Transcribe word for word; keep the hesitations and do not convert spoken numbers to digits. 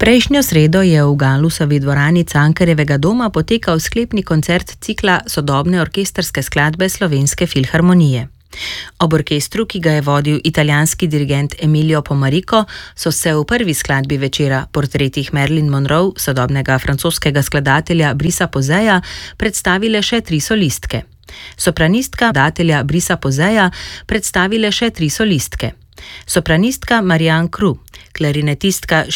Prejšnjo sredo je v Galusovi dvorani Cankarjevega doma potekal sklepni koncert cikla sodobne orkestrske skladbe Slovenske filharmonije. Ob orkestru, ki ga je vodil italijanski dirigent Emilio Pomarico, so se v prvi skladbi večera, Portretih Marilyn Monroe, sodobnega francoskega skladatelja Brisa Poseja, predstavile še tri solistke. Sopranistka skladatelja Brisa Poseja predstavile še tri solistke. Sopranistka Marianne Kru, klarinetistka